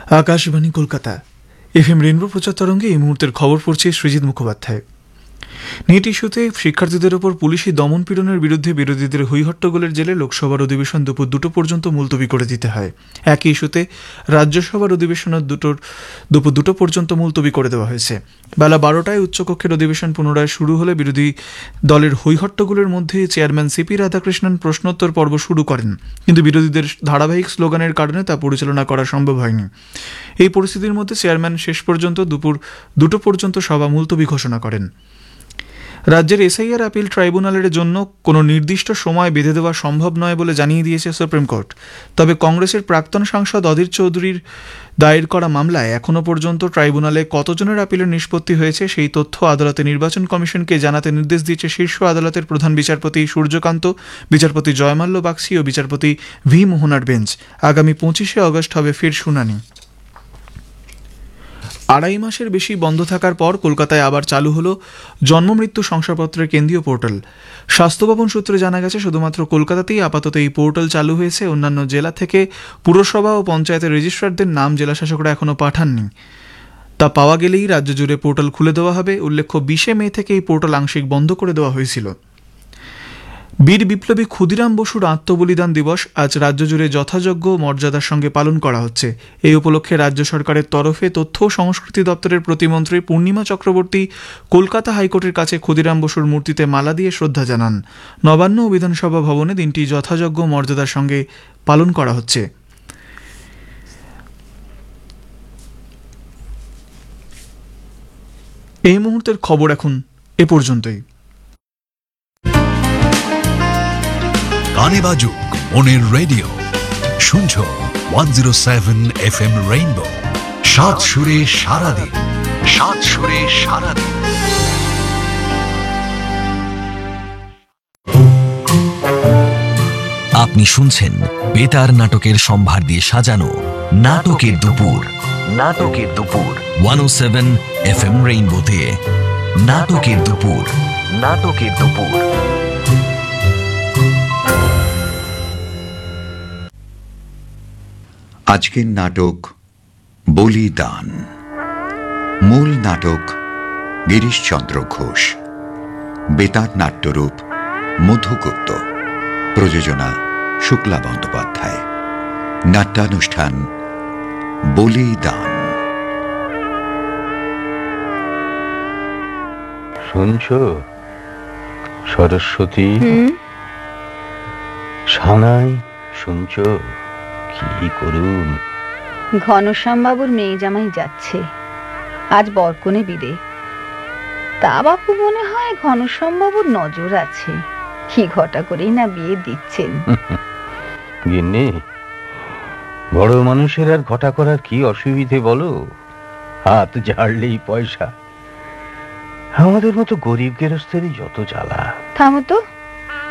Akashvani Kolkata FM rainbow প্রচার তরঙ্গে এই মুহূর্তের খবর পড়ছে সৃজিত মুখোপাধ্যায়। নিট ইস্যুতে শিক্ষার্থীদের ওপর পুলিশি দমন পীড়নের বিরুদ্ধে বিরোধীদের হৈহট্টগোলের জেরে লোকসভার অধিবেশন দুপুর 2টো পর্যন্ত মুলতবি করে দিতে হয়। একই ইস্যুতে রাজ্যসভার অধিবেশনের দুপুর 2টো পর্যন্ত মুলতবি করে দেওয়া হয়েছে। বেলা 12টায় উচ্চকক্ষের অধিবেশন পুনরায় শুরু হলে বিরোধী দলের হৈহট্টগোলের মধ্যে চেয়ারম্যান সিপি রাধাকৃষ্ণন প্রশ্নোত্তর পর্ব শুরু করেন, কিন্তু বিরোধীদের ধারাবাহিক স্লোগানের কারণে তা পরিচালনা করা সম্ভব হয়নি। এই পরিস্থিতির মধ্যে চেয়ারম্যান শেষ পর্যন্ত দুপুর 2টো পর্যন্ত সভা মুলতবি ঘোষণা করেন। রাজ্যের এসআইআর আপিল ট্রাইব্যুনালের জন্য কোনো নির্দিষ্ট সময় বেঁধে দেওয়া সম্ভব নয় বলে জানিয়ে দিয়েছে সুপ্রিম কোর্ট। তবে কংগ্রেসের প্রাক্তন সাংসদ অধীর চৌধুরীর দায়ের করা মামলায় এখনও পর্যন্ত ট্রাইব্যুনালে কতজনের আপিলের নিষ্পত্তি হয়েছে সেই তথ্য আদালতে নির্বাচন কমিশনকে জানাতে নির্দেশ দিয়েছে শীর্ষ আদালতের প্রধান বিচারপতি সূর্যকান্ত, বিচারপতি জয়মাল্য বাগচি ও বিচারপতি ভি মোহনার বেঞ্চ। আগামী 25শে আগস্ট হবে ফের শুনানি। 2.5 মাসের বেশি বন্ধ থাকার পর কলকাতায় আবার চালু হলো জন্মমৃত্যু শংসাপত্রের কেন্দ্রীয় পোর্টাল। স্বাস্থ্য ভবন সূত্রে জানা গেছে, শুধুমাত্র কলকাতাতেই আপাতত এই পোর্টাল চালু হয়েছে। অন্যান্য জেলা থেকে পুরসভা ও পঞ্চায়েতের রেজিস্ট্রারদের নাম জেলাশাসকরা এখনও পাঠাননি। তা পাওয়া গেলেই রাজ্য জুড়ে পোর্টাল খুলে দেওয়া হবে। উল্লেখ্য, 20শে মে থেকে এই পোর্টাল আংশিক বন্ধ করে দেওয়া হয়েছিল। বীর বিপ্লবী ক্ষুদিরাম বসুর আত্মবলিদান দিবস আজ রাজ্য জুড়ে যথাযোগ্য মর্যাদার সঙ্গে পালন করা হচ্ছে। এই উপলক্ষে রাজ্য সরকারের তরফে তথ্য ও সংস্কৃতি দপ্তরের প্রতিমন্ত্রী পূর্ণিমা চক্রবর্তী কলকাতা হাইকোর্টের কাছে ক্ষুদিরাম বসুর মূর্তিতে মালা দিয়ে শ্রদ্ধা জানান। নবান্ন ও বিধানসভা ভবনে দিনটি যথাযোগ্য মর্যাদার সঙ্গে পালন করা হচ্ছে। এই মুহূর্তের খবর এখন এ পর্যন্তই। গানে বাজুক মনের রেডিও, শুনছো 107 FM রেইনবো। সাত সুরে সারাদিন, সাত সুরে সারাদিন। আপনি শুনছেন বেতার নাটকের সম্ভার দিয়ে সাজানো নাটকের দুপুর। নাটকের দুপুর 107 FM রেইনবোতে। নাটকের দুপুর, নাটকের দুপুর। আজকের নাটক বলিদান। মূল নাটক গিরিশচন্দ্র ঘোষ, বেতার নাট্যরূপ মধুগুপ্ত, প্রযোজনা শুক্লা বন্দ্যোপাধ্যায়। নাট্যানুষ্ঠান বলিদান। শুনছো সরস্বতী? সানাই শুনছো? কি করুন, ঘনশ্যাম বাবুর মেয়ে জামাই যাচ্ছে আজ বরকনে বিদে। তা বাপু মনে হয় ঘনশ্যাম বাবুর নজর আছে, কি ঘটা করেই না বিয়ে দিচ্ছেন। গিন্নি, বড় মানুষের আর ঘটা করার কি অসুবিধে বলো? হাত ঝাড়লেই পয়সা। আমাদের মতো গরিব গেরস্থেরই যত জ্বালা। থামো তো,